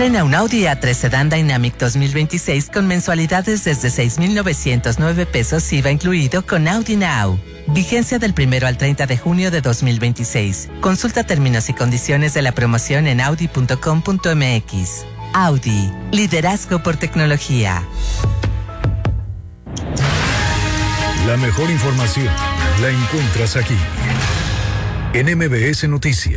Estrena un Audi A3 Sedan Dynamic 2026 con mensualidades desde 6,909 pesos IVA incluido con Audi Now. Vigencia del 1 al 30 de junio de 2026. Consulta términos y condiciones de la promoción en audi.com.mx. Audi, liderazgo por tecnología. La mejor información la encuentras aquí, en MBS Noticias.